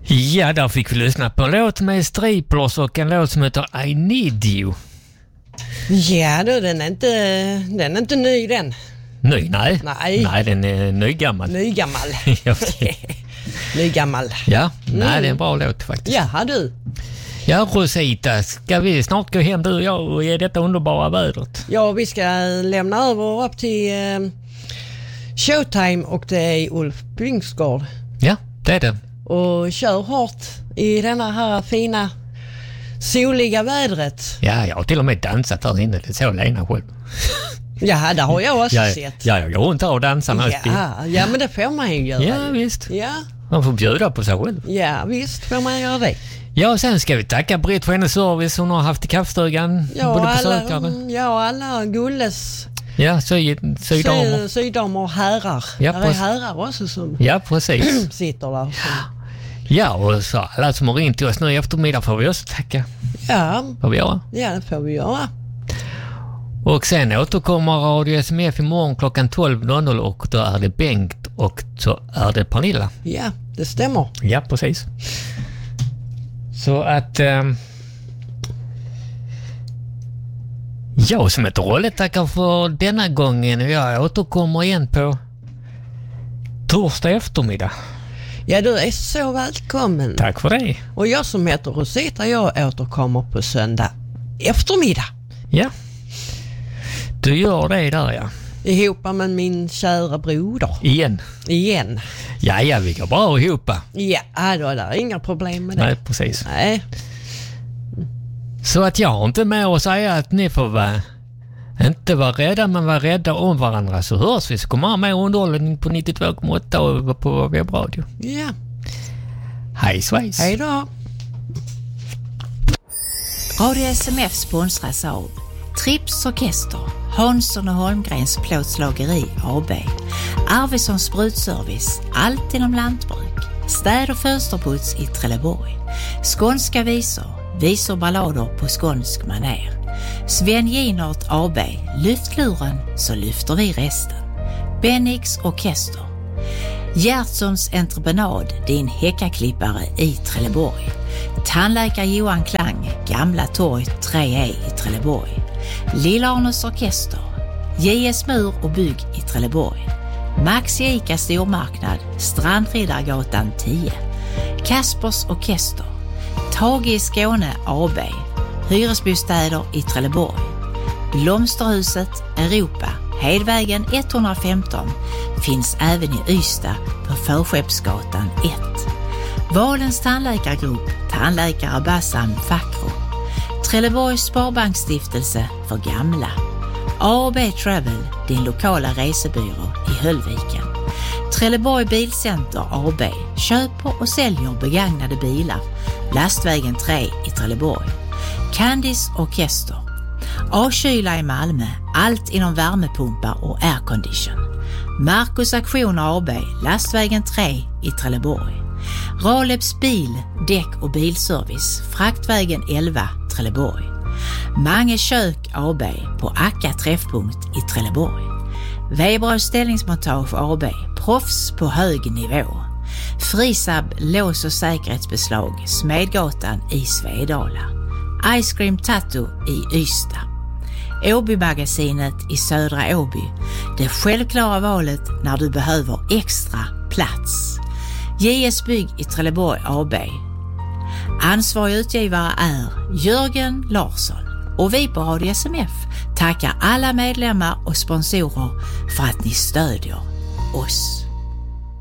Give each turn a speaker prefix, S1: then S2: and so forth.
S1: Ja, där fick vi lyssna på en låt med Striplers och en låt som heter I Need You.
S2: Ja du, den är inte ny den.
S1: Ny? Nej, den är nygammal.
S2: Nygammal. Nygammal.
S1: Ja, nej, det är en bra låt faktiskt.
S2: Jaha du.
S1: Ja, Rosita, ska vi snart gå hem du och jag och ge detta underbara vädret?
S2: Ja, vi ska lämna över upp till Showtime och det är Ulf Byngsgård.
S1: Ja, det är det.
S2: Och kör hårt i denna här fina soliga vädret.
S1: Ja, jag har till och med dansat här inne, det såg Lena själv.
S2: Ja, det har jag också sett.
S1: Ja, jag går runt här och dansar alltid.
S2: Ja, men det får man ju göra.
S1: Ja, visst.
S2: Ja.
S1: Man får bjuda på sig själv.
S2: Ja, visst får man göra det.
S1: Ja, och sen ska vi tacka Britt för hennes service hon har haft i kaffestugan.
S2: Alla Gulles syddamer och herrar.
S1: Ja,
S2: där är herrar också som
S1: precis.
S2: sitter där.
S1: Ja, och så alla som har ringt till oss nu i eftermiddag får vi också tacka.
S2: Ja.
S1: Får vi göra?
S2: Ja, det får vi göra.
S1: Och sen återkommer Radio SMF imorgon klockan 12.00 och då är det Bengt och så är det Pernilla.
S2: Ja, det stämmer.
S1: Ja, precis. Så att jag som heter Rolle tackar för denna gången och jag återkommer igen på torsdag eftermiddag.
S2: Ja, du är så välkommen.
S1: Tack för det.
S2: Och jag som heter Rosita, jag återkommer på söndag eftermiddag.
S1: Ja, du gör det där, ja.
S2: Ihop med min kära broder.
S1: Igen. Ja, vi går bra ihop.
S2: Ja, då är det inga problem med det.
S1: Nej, precis.
S2: Nej.
S1: Så att jag har inte med att säga att ni får inte vara rädda, men vara rädda om varandra, så hörs vi. Så kommer med underhållning på 92,8 och på webbradio.
S2: Ja.
S1: Hej svejs.
S2: Hej då.
S3: Radio SMF sponsras av Trips Orkester, Hansson och Holmgrens plåtslageri AB, Arvidsson Sprutservice, allt inom lantbruk, städ- och fönsterputs i Trelleborg, Skånska visor ballader på skånsk maner, Sven Ginert AB, lyftluren så lyfter vi resten, Bennix Orkester, Gertsons entreprenad, din häckaklippare i Trelleborg, tandläkare Johan Klang, Gamla torg 3E i Trelleborg, Lilla Arnes Orkester, JS Mur och bygg i Trelleborg, Max Ica stormarknad, Strandriddargatan 10, Kaspers Orkester, Tage i Skåne AB, hyresbostäder i Trelleborg, Blomsterhuset Europa, Hedvägen 115, finns även i Ystad på Förskeppsgatan 1. Valens tandläkargrupp, tandläkare Bassam Fakro, Trelleborgs Sparbanksstiftelse för gamla, A&B Travel, din lokala resebyrå i Höllviken, Trelleborg Bilcenter AB, köper och säljer begagnade bilar, Lastvägen 3 i Trelleborg, Candice Orkester, A-kyla i Malmö, allt inom värmepumpar och aircondition, Marcus Aktioner AB, Lastvägen 3 i Trelleborg, Raleps bil, däck och bilservice, Fraktvägen 11, Trelleborg, Mange kök AB på Akka träffpunkt i Trelleborg, Weberös ställningsmontage AB, proffs på hög nivå, Frisab lås- och säkerhetsbeslag, Smedgatan i Svedala, Ice Cream Tattoo i Ystad, Åby-magasinet i Södra Åby, det självklara valet när du behöver extra plats, JS Bygg i Trelleborg AB. Ansvarig utgivare är Jörgen Larsson och vi på Radio SMF tackar alla medlemmar och sponsorer för att ni stödjer oss.